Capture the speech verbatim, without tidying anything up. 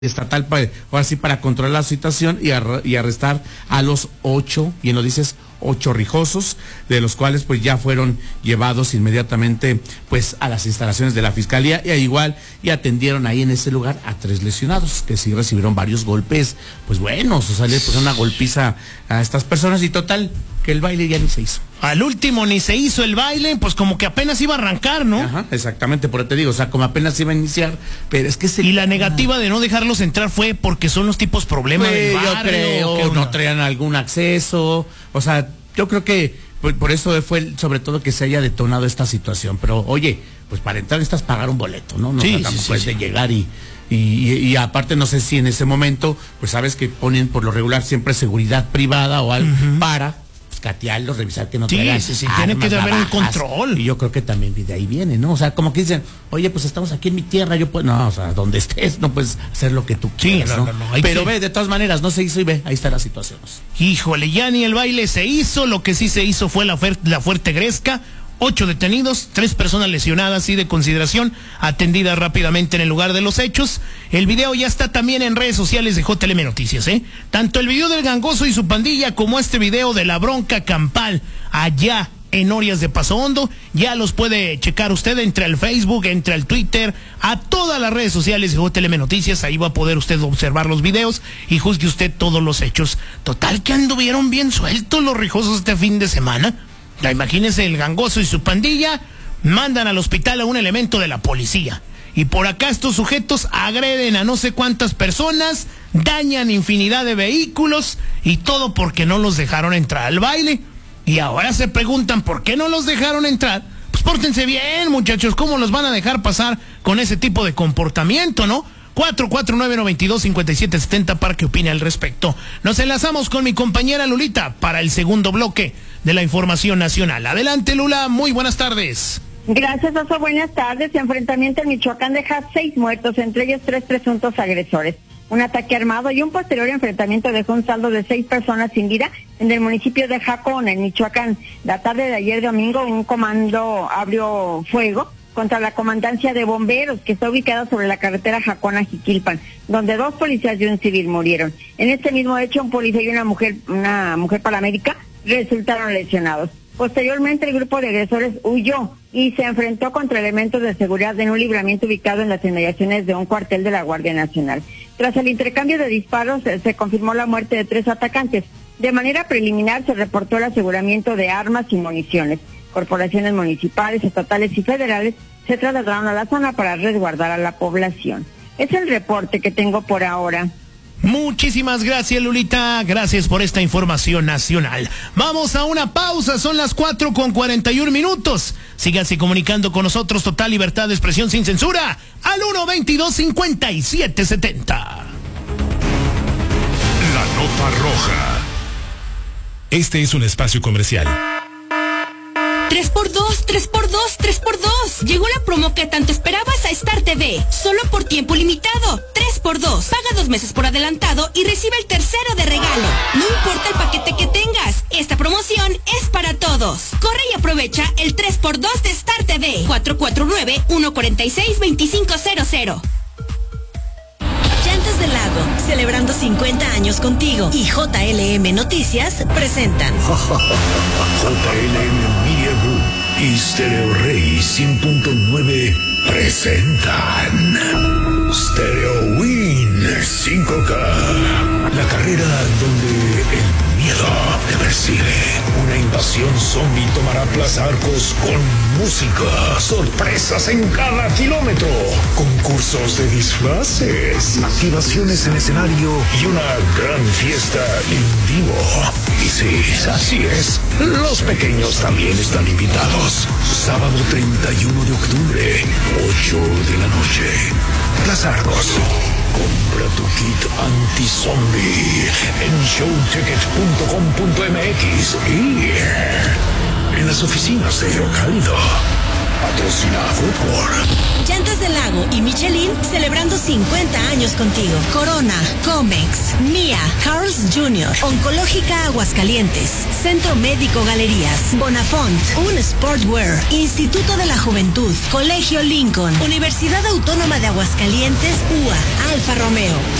estatal para, ahora sí, para controlar la situación y, ar, y arrestar a los ocho, bien lo dices, ocho rijosos, de los cuales pues ya fueron llevados inmediatamente pues a las instalaciones de la fiscalía y igual y atendieron ahí en ese lugar a tres lesionados que sí recibieron varios golpes, pues buenos, o sea, le pusieron una golpiza a estas personas y total que el baile ya ni se hizo. Al último ni se hizo el baile, pues como que apenas iba a arrancar, ¿no? Ajá, exactamente, por eso te digo, o sea, como apenas iba a iniciar, pero es que se... Y la negativa de no dejarlos entrar fue porque son los tipos problemas pues, del barrio. Yo creo, no traían algún acceso, o sea, yo creo que pues, por eso fue sobre todo que se haya detonado esta situación, pero oye, pues para entrar necesitas pagar un boleto, ¿no? No, sí, o sea, tampoco sí, es sí, de sí. llegar y... Y, y, y aparte no sé si en ese momento, pues sabes que ponen por lo regular siempre seguridad privada o algo uh-huh. para pues, catearlos, revisar que no sí, traigan sí, sí, tiene que haber un control. Y yo creo que también de ahí viene, ¿no? O sea, como que dicen, oye, pues estamos aquí en mi tierra, yo puedo, no, o sea, donde estés, no puedes hacer lo que tú quieras, sí, ¿no? no, no, no, Pero que... ve, de todas maneras, no se hizo y ve, ahí está la situación. Híjole, ya ni el baile se hizo, lo que sí se hizo fue la, la fuerte gresca. Ocho detenidos, tres personas lesionadas y de consideración, atendidas rápidamente en el lugar de los hechos. El video ya está también en redes sociales de J L M Noticias, ¿eh? Tanto el video del gangoso y su pandilla como este video de la bronca campal allá en Orias de Paso Hondo, ya los puede checar usted entre el Facebook, entre el Twitter, a todas las redes sociales de J L M Noticias, ahí va a poder usted observar los videos y juzgue usted todos los hechos. Total que anduvieron bien sueltos los rijosos este fin de semana. Imagínense, el gangoso y su pandilla mandan al hospital a un elemento de la policía. Y por acá estos sujetos agreden a no sé cuántas personas, dañan infinidad de vehículos y todo porque no los dejaron entrar al baile. Y ahora se preguntan por qué no los dejaron entrar. Pues pórtense bien, muchachos, ¿cómo los van a dejar pasar con ese tipo de comportamiento, no? cuatro cuatro nueve, nueve dos, cinco siete siete cero para que opine al respecto. Nos enlazamos con mi compañera Lulita para el segundo bloque de la información nacional. Adelante, Lula, muy buenas tardes. Gracias, Oso, buenas tardes. Enfrentamiento en Michoacán deja seis muertos, entre ellos tres presuntos agresores. Un ataque armado y un posterior enfrentamiento dejó un saldo de seis personas sin vida en el municipio de Jacón, en Michoacán. La tarde de ayer domingo, un comando abrió fuego contra la comandancia de bomberos que está ubicada sobre la carretera Jacón-Jiquilpan, donde dos policías y un civil murieron. En este mismo hecho, un policía y una mujer, una mujer paramédica resultaron lesionados. Posteriormente, el grupo de agresores huyó y se enfrentó contra elementos de seguridad en un libramiento ubicado en las inmediaciones de un cuartel de la Guardia Nacional. Tras el intercambio de disparos, se confirmó la muerte de tres atacantes. De manera preliminar, se reportó el aseguramiento de armas y municiones. Corporaciones municipales, estatales y federales se trasladaron a la zona para resguardar a la población. Es el reporte que tengo por ahora. Muchísimas gracias, Lulita. Gracias por esta información nacional. Vamos a una pausa, son las cuatro con cuarenta y un minutos. Síganse comunicando con nosotros, total libertad de expresión sin censura, al uno veintidós, cincuenta y siete setenta. La nota roja. Este es un espacio comercial. tres por dos, tres por dos, tres por dos. Llegó la promo que tanto esperabas a Star T V. Solo por tiempo limitado. tres por dos. Paga dos meses por adelantado y recibe el tercero de regalo. No importa el paquete que tengas. Esta promoción es para todos. Corre y aprovecha el tres por dos de Star T V. cuatro cuatro nueve, uno cuatro seis, dos cinco cero cero. Llantas del Lago, celebrando cincuenta años contigo, y J L M Noticias presentan J L M Media Group y Stereo Rey cien punto nueve presentan Stereo Win cinco K, la carrera donde el miedo te persigue. Una invasión zombie tomará Plaza Arcos con música, sorpresas en cada kilómetro, concursos de disfraces, activaciones en escenario y una gran fiesta en vivo. Y sí, así es, los pequeños también están invitados. Sábado treinta y uno de octubre, ocho de la noche. Plaza Arcos. Compra tu kit anti-zombie en show ticket punto com punto m x y en las oficinas de Hidrocálido. Patrocinado por Llantas del Lago y Michelin celebrando cincuenta años contigo. Corona, Comex, Mía, Carl's junior, Oncológica Aguascalientes, Centro Médico Galerías, Bonafont, Un Sportwear, Instituto de la Juventud, Colegio Lincoln, Universidad Autónoma de Aguascalientes, U A, Alfa Romeo,